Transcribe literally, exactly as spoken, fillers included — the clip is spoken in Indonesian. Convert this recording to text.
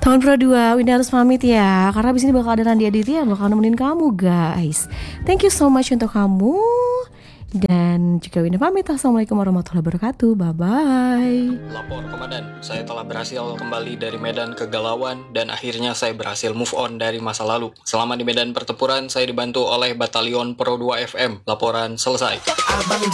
Teman Pro dua, Winda harus pamit ya, karena abis ini bakal ada Randy Aditya yang bakal nemenin kamu guys. Thank you so much untuk kamu. Dan juga Winda pamit. Assalamualaikum warahmatullahi wabarakatuh. Bye-bye. Lapor komandan, saya telah berhasil kembali dari medan kegalauan dan akhirnya saya berhasil move on dari masa lalu. Selama di medan pertempuran, saya dibantu oleh Batalion Pro dua F M. Laporan selesai.